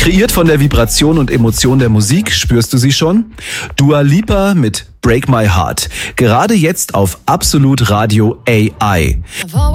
Kreiert von der Vibration und Emotion der Musik, spürst du sie schon? Dua Lipa mit Break My Heart. Gerade jetzt auf Absolut Radio AI.